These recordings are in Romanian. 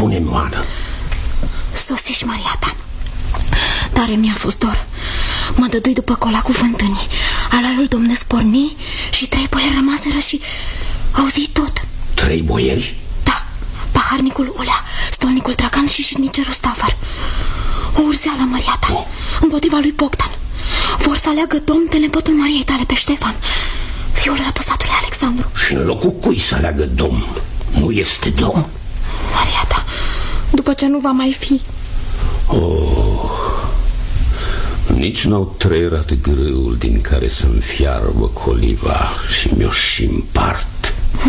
Spune-mi, Oana. Sosești, Maria ta. Tare mi-a fost dor. Mă dădui după colacul fântânii. Alaiul domnesc porni și 3 boieri rămaseră și auzi tot. 3 boieri? Da, paharnicul Ulea, stolnicul Tracan și șitnicerul Stafar. O urzeală, Maria ta, împotriva lui Bogdan. Vor să aleagă domn pe nepotul Mariei tale, pe Ștefan, fiul răposatului Alexandru. Și în locul cui să aleagă domn? Nu este domn? Maria ta, după ce nu va mai fi. Nici n-au trăierat grâul din care să-mi fiarbă coliva și mi-o și împart.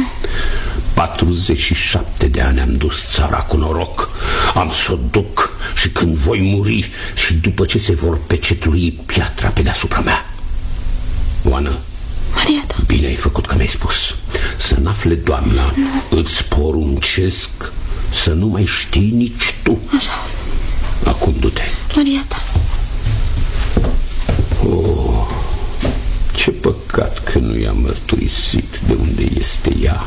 47 de ani am dus țara cu noroc. Am să o duc și când voi muri și după ce se vor pecetlui piatra pe deasupra mea. Oană, Maria ta, bine ai făcut că mi-ai spus. Să n-afle doamna. Îți poruncesc să nu mai știi nici tu. Așa. Acum du-te. Maria ta. Ce păcat că nu i-am mărturisit de unde este ea.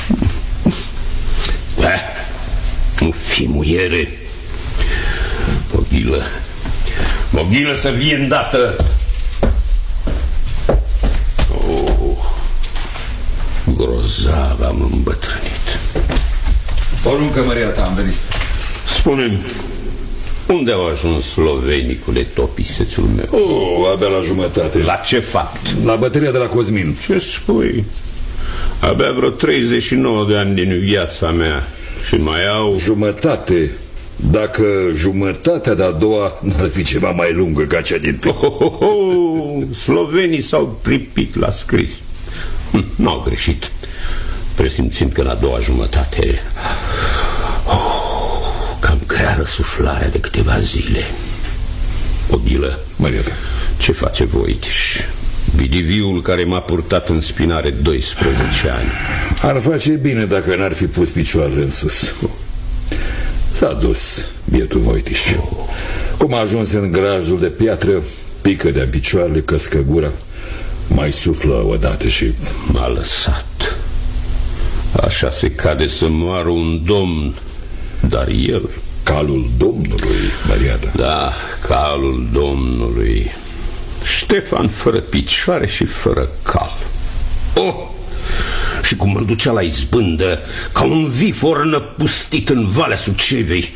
Nu fi muiere. Moghilă să vie îndată. Grozav am îmbătrânit. Poruncă, Maria ta, am venit. Spune-mi, unde au ajuns slovenicule topisețul meu? Abia la jumătate. La ce fapt? La bătălia de la Cosmin. Ce spui? Abia vreo 39 de ani din viața mea și mai au... Jumătate. Dacă jumătatea de-a doua n-ar fi ceva mai lungă ca cea din tâi. Slovenii s-au pripit la scris. N-au greșit, presimțind că la a doua jumătate cam crea răsuflarea de câteva zile. Moghilă, Maria ta, ce face Voitiș? Bidiviul care m-a purtat în spinare 12 ani. ar face bine dacă n-ar fi pus picioarele în sus. S-a dus bietul Voitiș. Cum a ajuns în grajul de piatră, pică de-a picioarele, căscă gura, mai suflă odată și... M-a lăsat. Așa se cade să moară un domn. Dar el... Calul Domnului, Maria ta. Da, calul Domnului. Ștefan fără picioare și fără cal. Și cum mă ducea la izbândă, ca un vifor năpustit în Valea Sucevei.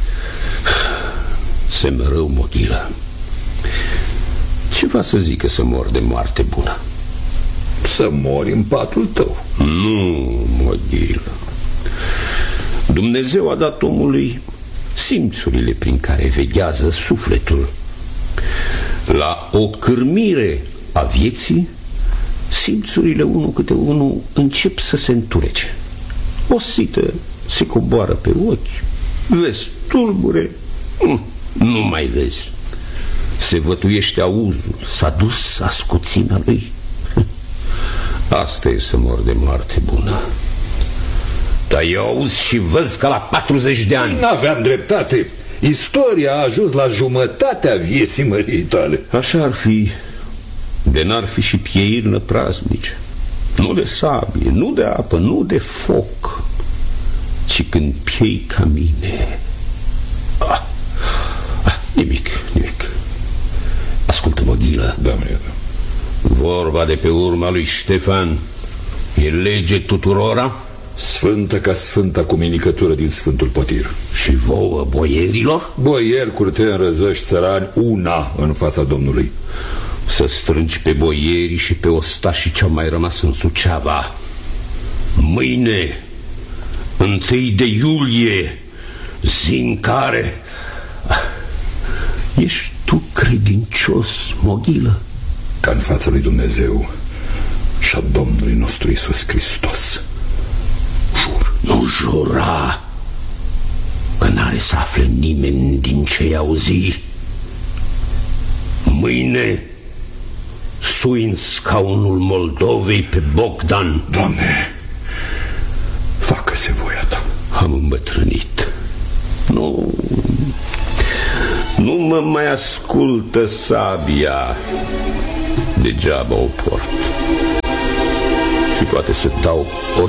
Se-mi rău, Moghilă. Ce va să zică să mor de moarte bună? Să mori în patul tău. Nu, Moghilă. Dumnezeu a dat omului simțurile prin care veghează sufletul. La o cârmire a vieții, simțurile unul câte unul încep să se întunece. O sită se coboară pe ochi, vezi tulbure, nu mai vezi. Se vătuiește auzul, s-a dus ascuțina lui. Asta e să mor de moarte bună. Dar eu auzi și văz ca la 40 de ani. N-aveam dreptate. Istoria a ajuns la jumătatea vieții măriei tale. Așa ar fi, de n-ar fi și pieirnă praznice. Nu de sabie, nu de apă, nu de foc, ci când piei ca mine. Nimic. Ascultă, Moghilă. Da, Maria ta. Vorba de pe urma lui Ștefan e lege tuturora? Sfântă ca sfânta cumenicătură din Sfântul Potir. Și vouă, boierilor? Boieri, curteni, răzăși, țărani, una în fața Domnului. Să strângi pe boierii și pe ostașii ce-au mai rămas în Suceava. Mâine, 1 de iulie, zi în care... Ești tu credincios, Moghilă? Ca în fața lui Dumnezeu și a Domnului nostru Iisus Hristos. Jur. Nu jura, că n-are să afle nimeni din ce-i auzi. Mâine sui în scaunul Moldovei pe Bogdan. Doamne, facă-se voia ta. Am îmbătrânit. Nu mă mai ascultă sabia. Degeaba o port. Și poate să dau